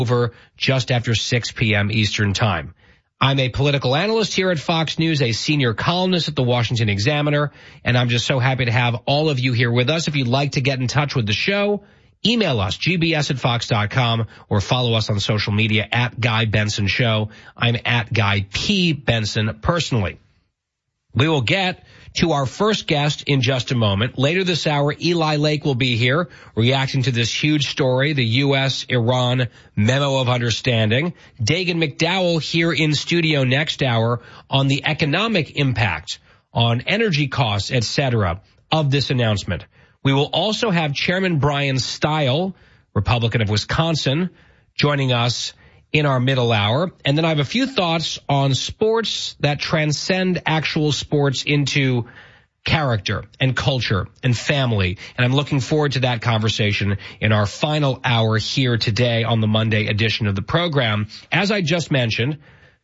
over just after 6 p.m. Eastern Time. I'm a political analyst here at Fox News, a senior columnist at the Washington Examiner, and I'm just so happy to have all of you here with us. If you'd like to get in touch with the show, email us, gbs@fox.com, or follow us on social media at Guy Benson Show. I'm at Guy P. Benson personally. We will get to our first guest in just a moment. Later this hour, Eli Lake will be here reacting to this huge story, the U.S.-Iran Memo of Understanding. Dagan McDowell here in studio next hour on the economic impact on energy costs, etc., of this announcement. We will also have Chairman Brian Stile, Republican of Wisconsin, joining us in our middle hour. And then I have a few thoughts on sports that transcend actual sports into character and culture and family. And I'm looking forward to that conversation in our final hour here today on the Monday edition of the program. As I just mentioned,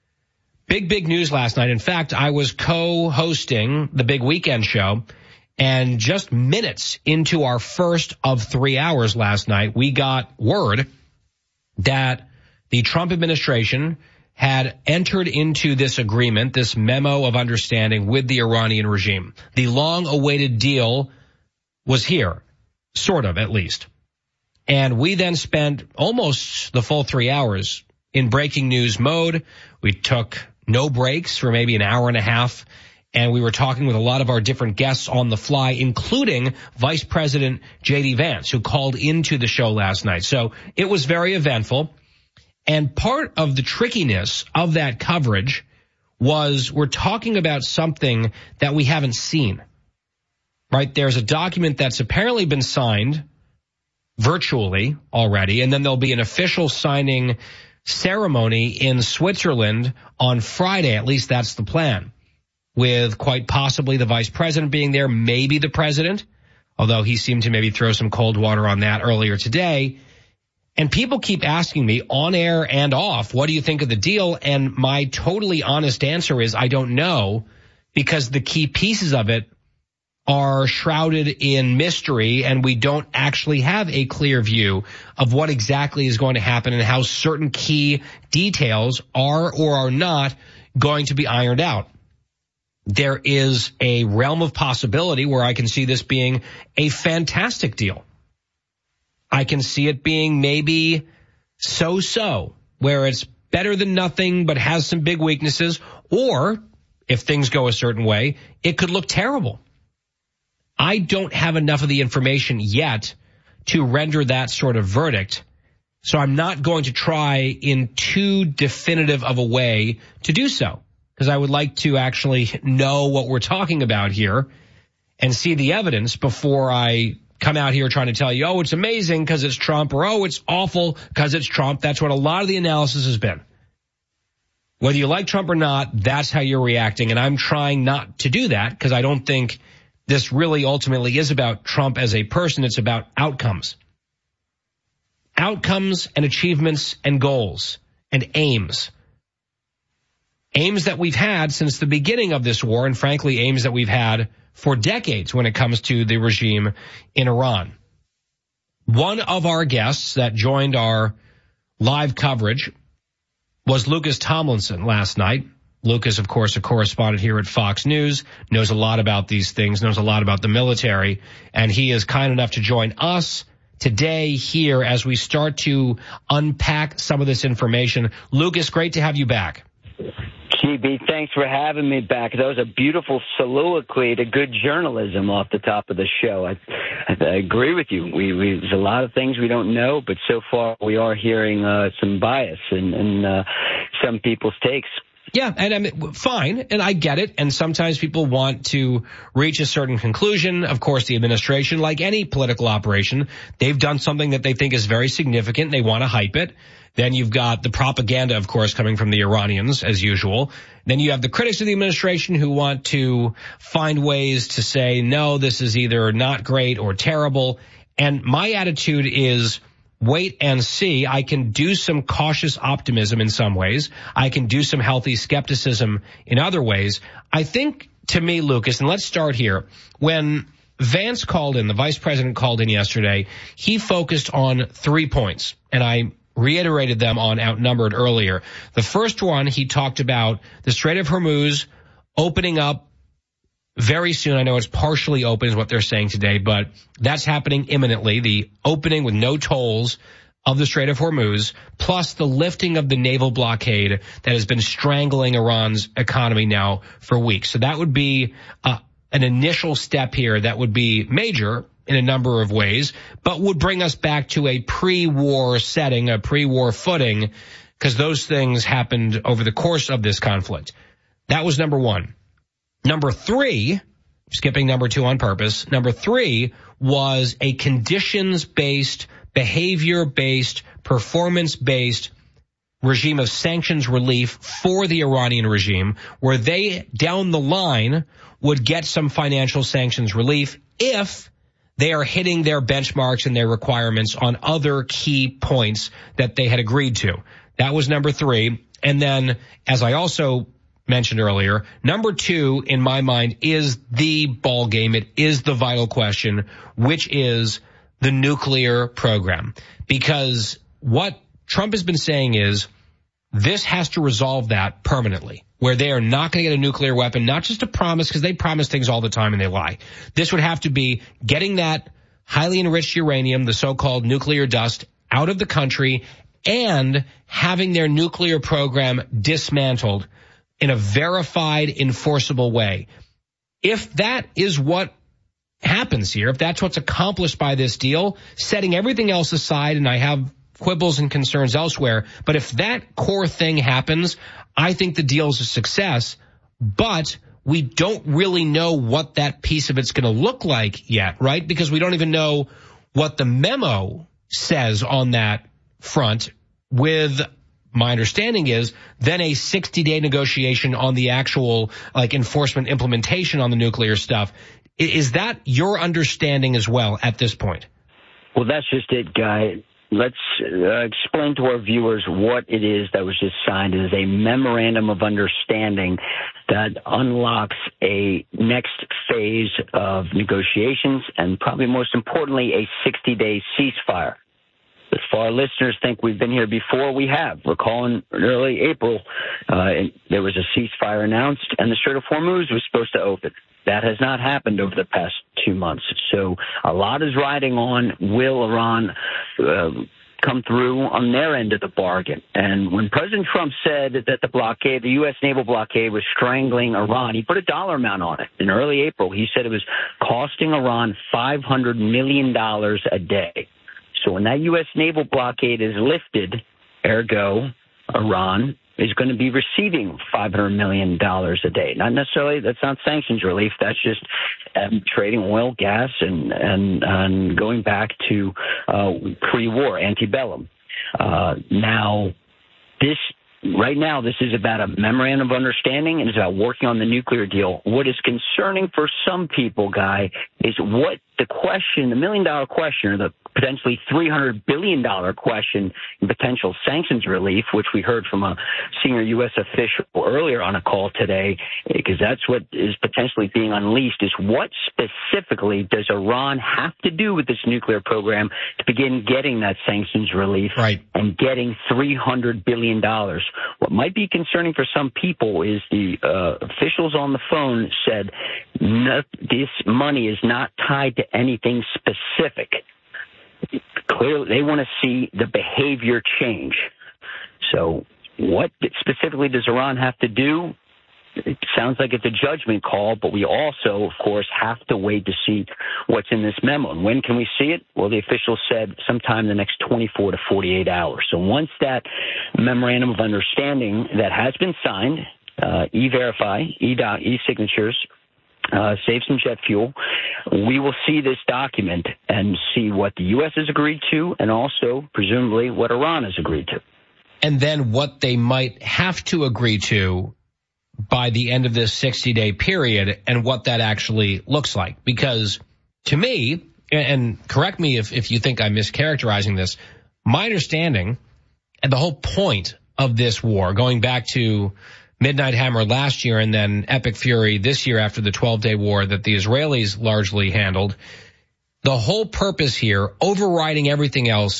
big news last night. In fact, I was co-hosting the Big Weekend Show, and just minutes into our first of 3 hours last night, we got word that the Trump administration had entered into this agreement, this memo of understanding with the Iranian regime. The long-awaited deal was here, sort of at least. And we then spent almost the full 3 hours in breaking news mode. We took no breaks for maybe an hour and a half, and we were talking with a lot of our different guests on the fly, including Vice President J.D. Vance, who called into the show last night. So it was very eventful. And part of the trickiness of that coverage was we're talking about something that we haven't seen, right? There's a document that's apparently been signed virtually already, and then there'll be an official signing ceremony in Switzerland on Friday. At least that's the plan, with quite possibly the vice president being there, maybe the president, although he seemed to maybe throw some cold water on that earlier today. And people keep asking me on air and off, what do you think of the deal? And my totally honest answer is I don't know, because the key pieces of it are shrouded in mystery, and we don't actually have a clear view of what exactly is going to happen and how certain key details are or are not going to be ironed out. There is a realm of possibility where I can see this being a fantastic deal. I can see it being maybe so-so, where it's better than nothing but has some big weaknesses, or if things go a certain way, it could look terrible. I don't have enough of the information yet to render that sort of verdict, so I'm not going to try in too definitive of a way to do so, because I would like to actually know what we're talking about here and see the evidence before I come out here trying to tell you, oh, it's amazing because it's Trump, or oh, it's awful because it's Trump. That's what a lot of the analysis has been. Whether you like Trump or not, that's how you're reacting. And I'm trying not to do that, because I don't think this really ultimately is about Trump as a person. It's about outcomes. Outcomes and achievements and goals and aims. Aims that we've had since the beginning of this war, and frankly, aims that we've had for decades when it comes to the regime in Iran. One of our guests that joined our live coverage was Lucas Tomlinson last night. Lucas, of course, a correspondent here at Fox News, knows a lot about these things, knows a lot about the military, and he is kind enough to join us today here as we start to unpack some of this information. Lucas, great to have you back. GB, thanks for having me back. That was a beautiful soliloquy to good journalism off the top of the show. I agree with you. There's a lot of things we don't know, but so far we are hearing some bias in some people's takes. Yeah, and I mean, fine, and I get it. And sometimes people want to reach a certain conclusion. Of course, the administration, like any political operation, they've done something that they think is very significant. They want to hype it. Then you've got the propaganda, of course, coming from the Iranians, as usual. Then you have the critics of the administration who want to find ways to say, no, this is either not great or terrible. And my attitude is wait and see. I can do some cautious optimism in some ways. I can do some healthy skepticism in other ways. I think, to me, Lucas, and let's start here, when Vance called in, the vice president called in yesterday, he focused on 3 points. And I reiterated them on Outnumbered earlier. The first one, he talked about the Strait of Hormuz opening up very soon. I know it's partially open is what they're saying today, but that's happening imminently. The opening with no tolls of the Strait of Hormuz, plus the lifting of the naval blockade that has been strangling Iran's economy now for weeks. So that would be an initial step here that would be major in a number of ways, but would bring us back to a pre-war setting, a pre-war footing, because those things happened over the course of this conflict. That was number one. Number three, skipping number two on purpose, number three was a conditions-based, behavior-based, performance-based regime of sanctions relief for the Iranian regime, where they, down the line, would get some financial sanctions relief if they are hitting their benchmarks and their requirements on other key points that they had agreed to. That was number three. And then, as I also mentioned earlier, number two, in my mind, is the ball game. It is the vital question, which is the nuclear program. Because what Trump has been saying is this has to resolve that permanently, where they are not going to get a nuclear weapon, not just a promise, because they promise things all the time and they lie. This would have to be getting that highly enriched uranium, the so-called nuclear dust, out of the country and having their nuclear program dismantled in a verified, enforceable way. If that is what happens here, if that's what's accomplished by this deal, setting everything else aside, and I have quibbles and concerns elsewhere, but if that core thing happens, I think the deal is a success, but we don't really know what that piece of it's going to look like yet, right? Because we don't even know what the memo says on that front, with my understanding is then a 60-day negotiation on the actual enforcement implementation on the nuclear stuff. Is that your understanding as well at this point? Well, that's just it, Guy. Let's explain to our viewers what it is that was just signed. It is a memorandum of understanding that unlocks a next phase of negotiations and probably most importantly, a 60-day ceasefire. If our listeners think we've been here before, we have. Recall in early April, there was a ceasefire announced and the Strait of Hormuz was supposed to open. That has not happened over the past 2 months. So a lot is riding on, will Iran come through on their end of the bargain? And when President Trump said that the blockade, the U.S. naval blockade, was strangling Iran, he put a dollar amount on it. In early April, he said it was costing Iran $500 million a day. So when that U.S. naval blockade is lifted, ergo, Iran is going to be receiving $500 million a day. Not necessarily, that's not sanctions relief. That's just trading oil, gas, and going back to pre-war, antebellum. Right now, this is about a memorandum of understanding and it's about working on the nuclear deal. What is concerning for some people, Guy, is what the million-dollar question, or the potentially $300 billion question in potential sanctions relief, which we heard from a senior U.S. official earlier on a call today, because that's what is potentially being unleashed, is what specifically does Iran have to do with this nuclear program to begin getting that sanctions relief and getting $300 billion. What might be concerning for some people is the officials on the phone said this money is not tied to anything specific. Clearly, they want to see the behavior change. So what specifically does Iran have to do? It sounds like it's a judgment call, but we also, of course, have to wait to see what's in this memo. And when can we see it? Well, the officials said sometime in the next 24 to 48 hours. So once that memorandum of understanding that has been signed, E-Verify, e-signatures, save some jet fuel, we will see this document and see what the U.S. has agreed to and also, presumably, what Iran has agreed to. And then what they might have to agree to by the end of this 60-day period and what that actually looks like. Because to me, and correct me if you think I'm mischaracterizing this, my understanding and the whole point of this war, going back to Midnight Hammer last year and then Epic Fury this year after the 12-day war that the Israelis largely handled, the whole purpose here, overriding everything else,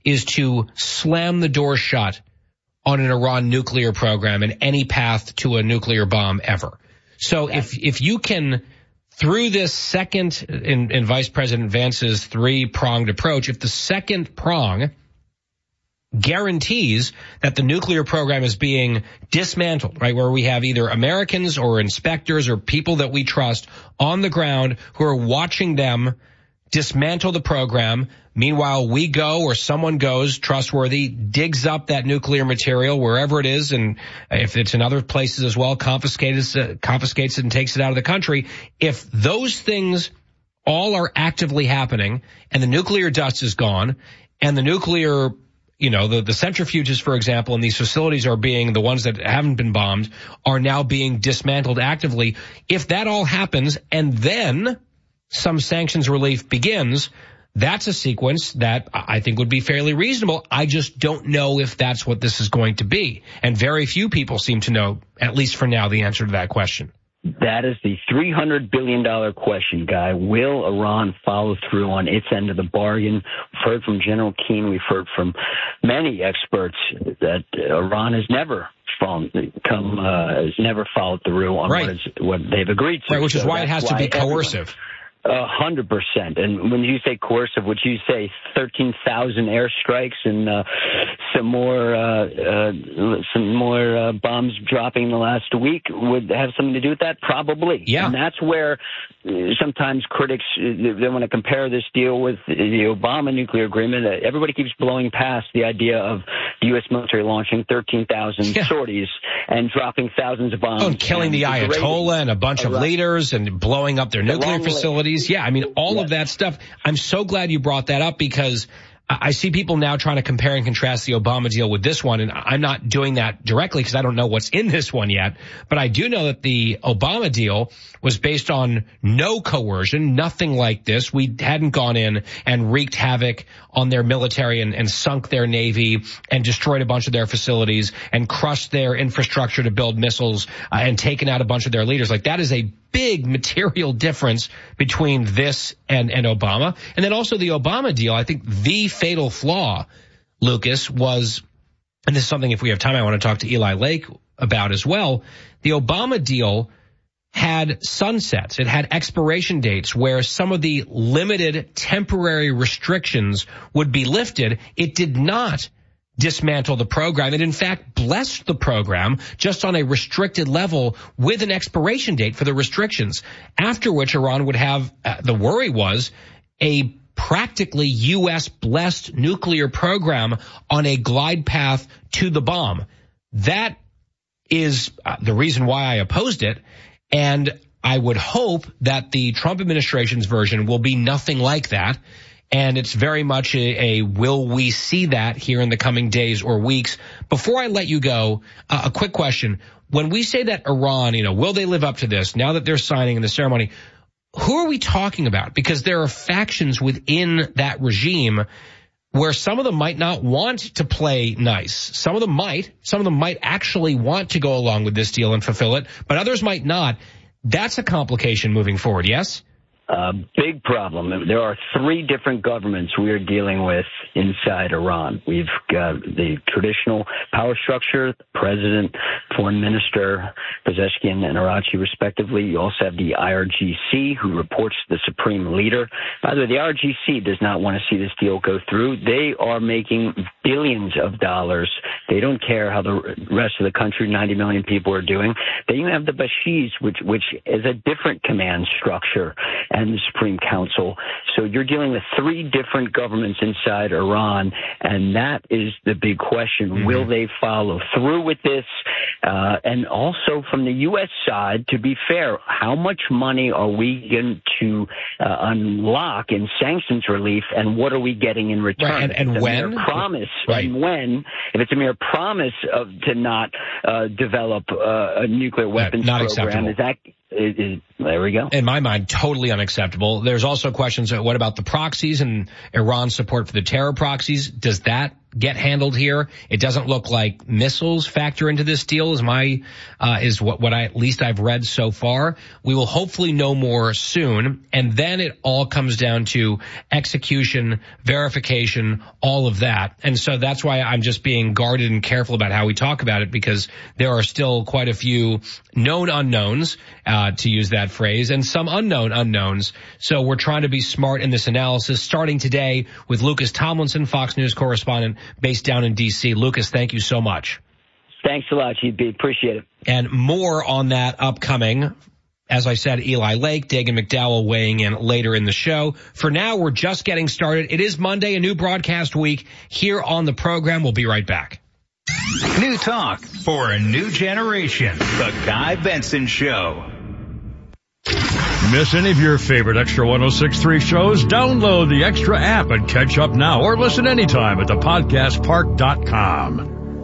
is to slam the door shut on an Iran nuclear program and any path to a nuclear bomb ever. So if you can, through this second, in Vice President Vance's three-pronged approach, if the second prong guarantees that the nuclear program is being dismantled, right, where we have either Americans or inspectors or people that we trust on the ground who are watching them dismantle the program. Meanwhile, we go, or someone goes, trustworthy, digs up that nuclear material wherever it is, and if it's in other places as well, confiscates it and takes it out of the country. If those things all are actively happening and the nuclear dust is gone and the nuclear, the centrifuges, for example, and these facilities are being, the ones that haven't been bombed, are now being dismantled actively. If that all happens and then some sanctions relief begins, that's a sequence that I think would be fairly reasonable. I just don't know if that's what this is going to be. And very few people seem to know, at least for now, the answer to that question. That is the $300 billion question, Guy. Will Iran follow through on its end of the bargain? We've heard from General Keane. We've heard from many experts that Iran has never followed through on what they've agreed to. Right, which is why it has to be coercive. 100%. And when you say coercive, would you say 13,000 airstrikes and some more bombs dropping in the last week would have something to do with that? Probably. Yeah. And that's where sometimes critics, they want to compare this deal with the Obama nuclear agreement. Everybody keeps blowing past the idea of the U.S. military launching 13,000 sorties and dropping thousands of bombs. Oh, and killing the Ayatollah and a bunch of leaders and blowing up their nuclear facilities. Yeah, I mean, all of that stuff. I'm so glad you brought that up because I see people now trying to compare and contrast the Obama deal with this one, and I'm not doing that directly because I don't know what's in this one yet. But I do know that the Obama deal was based on no coercion, nothing like this. We hadn't gone in and wreaked havoc on their military and sunk their navy and destroyed a bunch of their facilities and crushed their infrastructure to build missiles and taken out a bunch of their leaders. Like, that is a big material difference between this and Obama. And then also the Obama deal, I think the fatal flaw, Lucas, was, and this is something if we have time I want to talk to Eli Lake about as well, the Obama deal had sunsets. It had expiration dates where some of the limited temporary restrictions would be lifted. It did not dismantle the program. It, in fact, blessed the program just on a restricted level with an expiration date for the restrictions, after which Iran would have, the worry was, a practically U.S.-blessed nuclear program on a glide path to the bomb. That is the reason why I opposed it, and I would hope that the Trump administration's version will be nothing like that. And it's very much a will we see that here in the coming days or weeks. Before I let you go, a quick question. When we say that Iran, will they live up to this now that they're signing in the ceremony? Who are we talking about? Because there are factions within that regime where some of them might not want to play nice. Some of them might actually want to go along with this deal and fulfill it, but others might not. That's a complication moving forward, yes? Big problem. There are three different governments we are dealing with inside Iran. We've got the traditional power structure, the president, foreign minister, Pezeshkian and Araghchi, respectively. You also have the IRGC, who reports to the supreme leader. By the way, the IRGC does not want to see this deal go through. They are making billions of dollars. They don't care how the rest of the country, 90 million people, are doing. Then you have the Bashirs, which is a different command structure, and the Supreme Council. So you're dealing with three different governments inside Iran, and that is the big question. Mm-hmm. Will they follow through with this? And also from the U.S. side, to be fair, how much money are we going to unlock in sanctions relief, and what are we getting in return? Right, and when? Mere promise. Right. And when? If it's a mere promise to not develop a nuclear weapons not program, acceptable. There we go. In my mind, totally unacceptable. There's also questions, what about the proxies and Iran's support for the terror proxies? Does that get handled here? It doesn't look like missiles factor into this deal is what I, at least I've read so far. We will hopefully know more soon. And then it all comes down to execution, verification, all of that. And so that's why I'm just being guarded and careful about how we talk about it, because there are still quite a few known unknowns, to use that phrase, and some unknown unknowns. So we're trying to be smart in this analysis, starting today with Lucas Tomlinson, Fox News correspondent based down in D.C. Lucas, thank you so much. Thanks a lot, GB. Appreciate it. And more on that upcoming. As I said, Eli Lake, Dagan McDowell weighing in later in the show. For now, we're just getting started. It is Monday, a new broadcast week here on the program. We'll be right back. New talk for a new generation. The Guy Benson Show. Miss any of your favorite Extra 106.3 shows? Download the Extra app and catch up now, or listen anytime at thepodcastpark.com.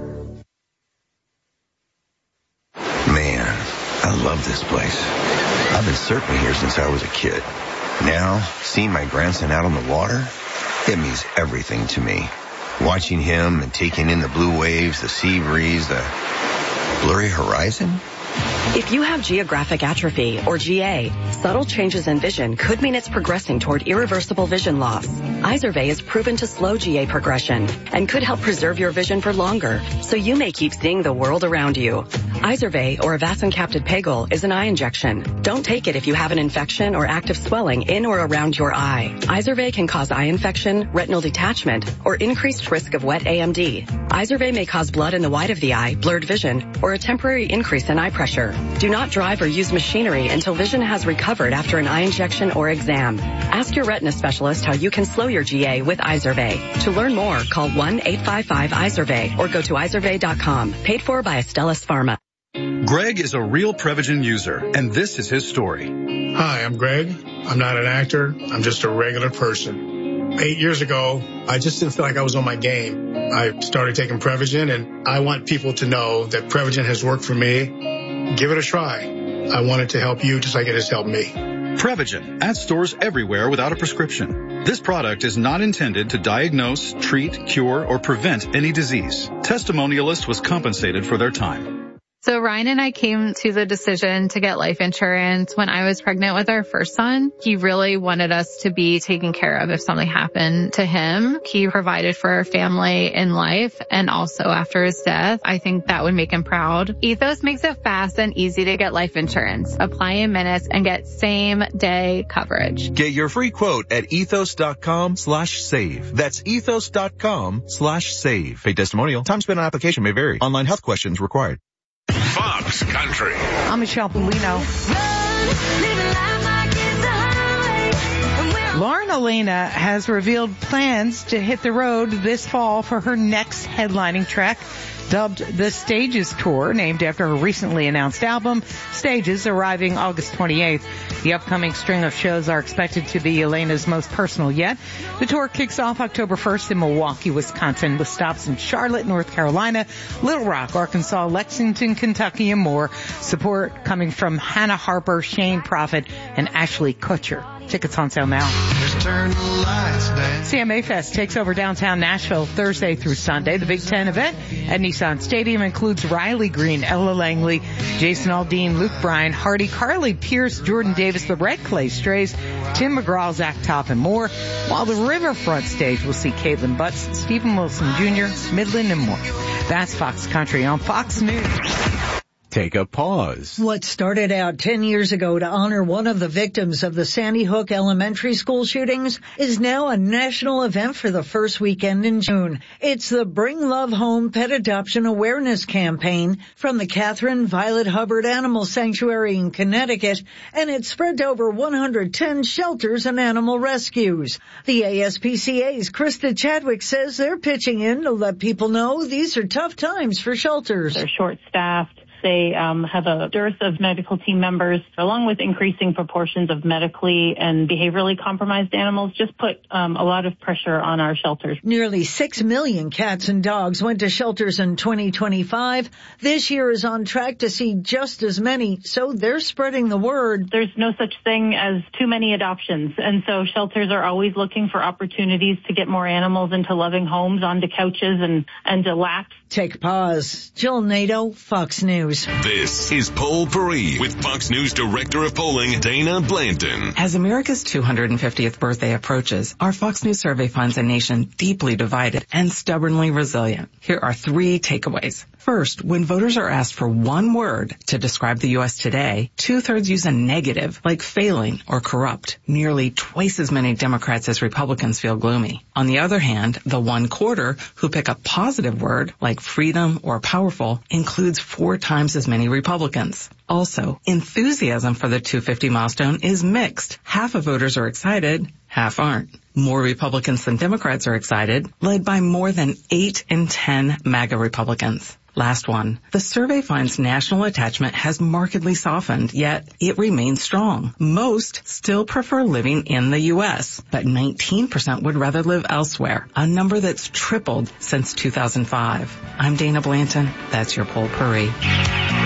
Man, I love this place. I've been surfing here since I was a kid. Now, seeing my grandson out on the water, it means everything to me. Watching him and taking in the blue waves, the sea breeze, the blurry horizon. If you have geographic atrophy, or GA, subtle changes in vision could mean it's progressing toward irreversible vision loss. Izervay is proven to slow GA progression and could help preserve your vision for longer, so you may keep seeing the world around you. Izervay, or avacincaptad pegol, is an eye injection. Don't take it if you have an infection or active swelling in or around your eye. Izervay can cause eye infection, retinal detachment, or increased risk of wet AMD. Izervay may cause blood in the white of the eye, blurred vision, or a temporary increase in eye pressure. Do not drive or use machinery until vision has recovered after an eye injection or exam. Ask your retina specialist how you can slow your GA with Izervay. To learn more, call 1-855-IZERVAY or go to izervay.com. Paid for by Astellas Pharma. Greg is a real Prevagen user, and this is his story. Hi, I'm Greg. I'm not an actor. I'm just a regular person. 8 years ago, I just didn't feel like I was on my game. I started taking Prevagen, and I want people to know that Prevagen has worked for me. Give it a try. I want it to help you just like it has helped me. Prevagen, at stores everywhere without a prescription. This product is not intended to diagnose, treat, cure, or prevent any disease. Testimonialist was compensated for their time. So Ryan and I came to the decision to get life insurance when I was pregnant with our first son. He really wanted us to be taken care of if something happened to him. He provided for our family in life and also after his death. I think that would make him proud. Ethos makes it fast and easy to get life insurance. Apply in minutes and get same day coverage. Get your free quote at ethos.com/save. That's ethos.com/save. Paid testimonial. Time spent on application may vary. Online health questions required. Fox Country. I'm Michelle Polino. Lauren Elena has revealed plans to hit the road this fall for her next headlining track, dubbed the Stages Tour, named after her recently announced album, Stages, arriving August 28th. The upcoming string of shows are expected to be Elena's most personal yet. The tour kicks off October 1st in Milwaukee, Wisconsin, with stops in Charlotte, North Carolina, Little Rock, Arkansas, Lexington, Kentucky, and more. Support coming from Hannah Harper, Shane Prophet, and Ashley Kutcher. Tickets on sale now. CMA Fest takes over downtown Nashville Thursday through Sunday. The Big Ten event at Nissan Stadium includes Riley Green, Ella Langley, Jason Aldean, Luke Bryan, Hardy, Carly Pierce, Jordan Davis, the Red Clay Strays, Tim McGraw, Zach Top, and more. While the Riverfront stage will see Caitlin Butts, Stephen Wilson Jr., Midland, and more. That's Fox Country on Fox News. Take a pause. What started out 10 years ago to honor one of the victims of the Sandy Hook elementary school shootings is now a national event for the first weekend in June. It's the Bring Love Home Pet Adoption Awareness Campaign from the Catherine Violet Hubbard Animal Sanctuary in Connecticut, and it's spread to over 110 shelters and animal rescues. The ASPCA's Krista Chadwick says they're pitching in to let people know these are tough times for shelters. They're short-staffed. They have a dearth of medical team members, along with increasing proportions of medically and behaviorally compromised animals, just put a lot of pressure on our shelters. Nearly 6 million cats and dogs went to shelters in 2025. This year is on track to see just as many, so they're spreading the word. There's no such thing as too many adoptions, and so shelters are always looking for opportunities to get more animals into loving homes, onto couches, and to laps. Take a pause. Jill Nato, Fox News. This is Poll Paris with Fox News Director of Polling, Dana Blanton. As America's 250th birthday approaches, our Fox News survey finds a nation deeply divided and stubbornly resilient. Here are 3 takeaways. First, when voters are asked for one word to describe the U.S. today, 2/3 use a negative, like failing or corrupt. Nearly twice as many Democrats as Republicans feel gloomy. On the other hand, the 1/4 who pick a positive word, like freedom or powerful, includes 4 times as many Republicans. Also, enthusiasm for the 250 milestone is mixed. Half of voters are excited, half aren't. More Republicans than Democrats are excited, led by more than 8 in 10 MAGA Republicans. Last one. The survey finds national attachment has markedly softened, yet it remains strong. Most still prefer living in the U.S., but 19% would rather live elsewhere, a number that's tripled since 2005. I'm Dana Blanton. That's your Poll Paris.